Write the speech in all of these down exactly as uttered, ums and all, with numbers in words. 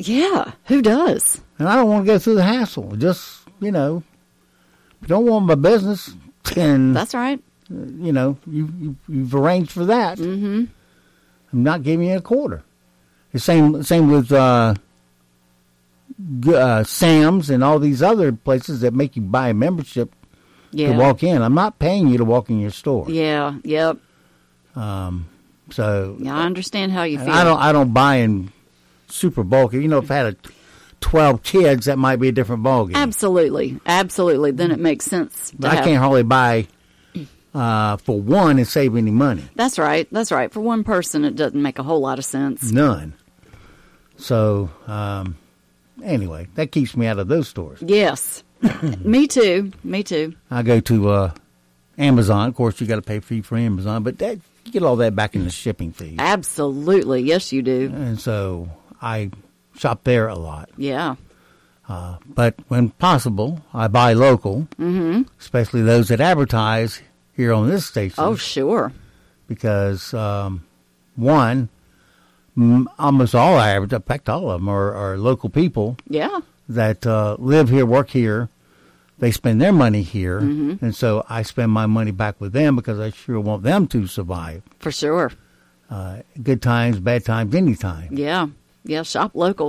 Yeah, who does? And I don't want to go through the hassle. Just, you know, if you don't want my business, then... That's right. You know, you, you, you've arranged for that. Mm-hmm. I'm not giving you a quarter. The same, same with uh, uh, Sam's and all these other places that make you buy a membership yeah. to walk in. I'm not paying you to walk in your store. Yeah, yep. Um, so... Yeah, I understand how you feel. I don't, I don't buy in super bulky. You know, if I had a twelve kids, that might be a different ballgame. Absolutely. Absolutely. Then it makes sense. To but I have. can't hardly buy... Uh, for one and save any money. That's right. That's right. For one person, it doesn't make a whole lot of sense. None. So, um, anyway, that keeps me out of those stores. Yes. Me too. Me too. I go to uh, Amazon. Of course, you got to pay fee for Amazon, but that, you get all that back in the shipping fee. Absolutely. Yes, you do. And so I shop there a lot. Yeah. Uh, but when possible, I buy local, mm-hmm. especially those that advertise here on this station. Oh, sure. Because, um, one, m- almost all I advertise, in fact, all of them are, are local people. Yeah. That uh, live here, work here. They spend their money here. Mm-hmm. And so I spend my money back with them because I sure want them to survive. For sure. Uh, good times, bad times, any time. Yeah. Yeah, shop local.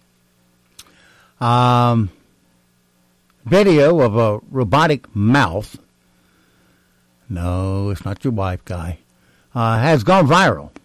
Um, video of a robotic mouth. No, it's not your wife, guy. Uh, has gone viral.